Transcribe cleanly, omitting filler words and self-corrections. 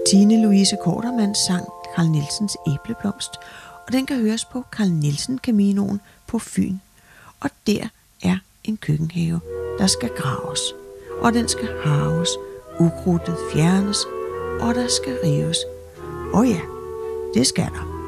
Tine Louise Kortermans sang Carl Nielsens Æbleblomst, og den kan høres på Carl Nielsen Caminoen på Fyn. Og der er en køkkenhave, der skal graves, og den skal harves, ukrudtet fjernes, og der skal rives. Og ja, det skal der.